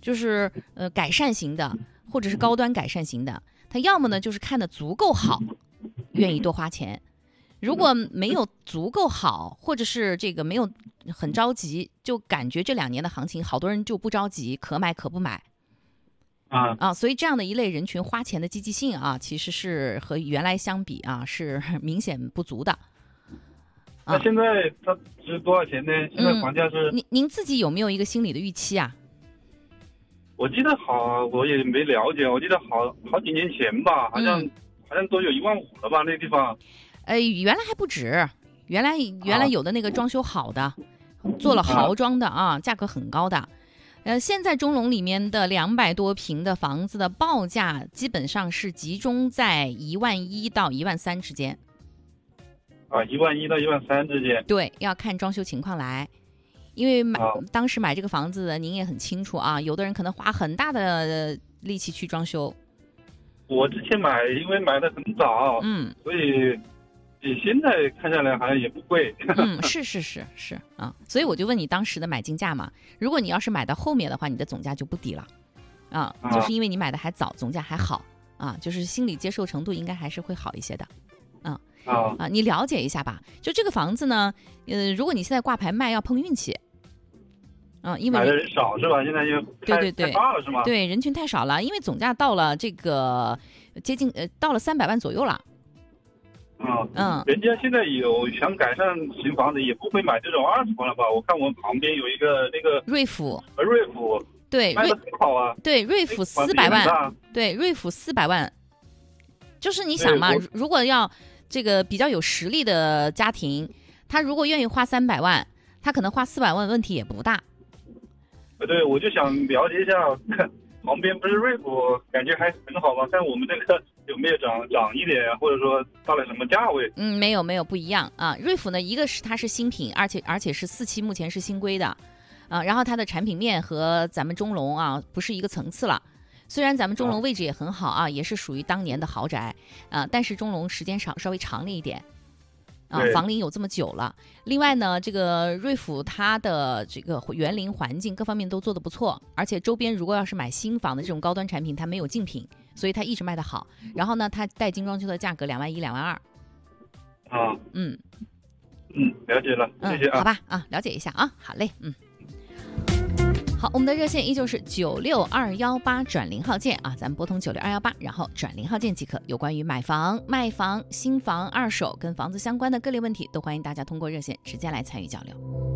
就是改善型的，或者是高端改善型的，他要么呢就是看得足够好，愿意多花钱。如果没有足够好，或者是这个没有很着急，就感觉这2年的行情，好多人就不着急，可买可不买。所以这样的一类人群花钱的积极性啊，其实是和原来相比啊是明显不足的。 那现在它值多少钱呢？现在房价是？ 您自己有没有一个心理的预期啊？ 我记得我也没了解，我记得好几年前吧，好像都有15000了吧，那个地方。 原来还不止，原来有的那个装修好的，做了豪装的啊，价格很高的。现在中龙里面的200多平的房子的报价基本上是集中在11000到13000之间。 11000到13000之间。 对，要看装修情况来。因为当时买这个房子的您也很清楚啊，有的人可能花很大的力气去装修。 我之前因为买的很早，所以比现在看下来好像也不贵。 是啊，所以我就问你当时的买进价嘛。如果你要是买到后面的话，你的总价就不低了就是因为你买的还早，总价还好就是心理接受程度应该还是会好一些的。你了解一下吧。就这个房子呢，如果你现在挂牌卖，要碰运气。因为买的人少是吧？现在就对太大了是吗？ 对，人群太少了，因为总价到了这个接近到了300万左右了。 人家现在有想改善型房子，也不会买这种20房了吧？我看我们旁边有一个那个瑞府， 对，卖的很好啊。 对，瑞府400万，对，瑞府400万，就是你想嘛，如果要这个比较有实力的家庭，他如果愿意花300万，他可能花400万问题也不大。 对，我就想了解一下，旁边不是瑞府感觉还很好吗？看我们这个有没有涨一点，或者说到了什么价位？ 没有不一样啊。瑞府呢，一个是它是新品，而且是4期目前是新规的然后它的产品面和咱们中龙不是一个层次了。虽然咱们中龙位置也很好也是属于当年的豪宅但是中龙时间稍微长了一点房龄有这么久了。另外呢，这个瑞府它的这个园林环境各方面都做得不错，而且周边如果要是买新房的这种高端产品，它没有竞品，所以它一直卖得好。然后呢，它带精装修的价格21000、22000。 了解了，谢谢好吧了解一下好嘞。好，我们的热线依旧是96218转0号键咱们拨通96218，然后转0号键即可。有关于买房、卖房、新房、二手跟房子相关的各类问题，都欢迎大家通过热线直接来参与交流。